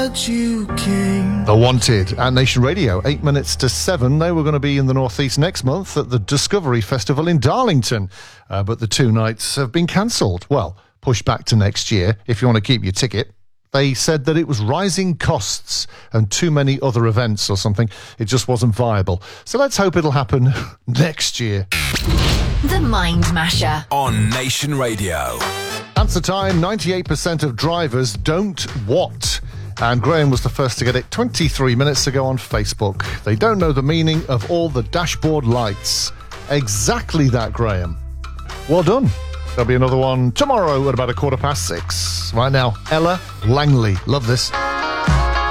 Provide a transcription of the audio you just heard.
The Wanted at Nation Radio, 8 minutes to 7. They were going to be in the Northeast next month at the Discovery Festival in Darlington, but the 2 nights have been cancelled. Well, pushed back to next year if you want to keep your ticket. They said that it was rising costs and too many other events or something. It just wasn't viable. So let's hope it'll happen next year. The Mind Masher on Nation Radio. Answer time, 98% of drivers don't what? And Graham was the first to get it 23 minutes ago on Facebook. They don't know the meaning of all the dashboard lights. Exactly that, Graham. Well done. There'll be another one tomorrow at about 6:15. Right now, Ella Langley. Love this.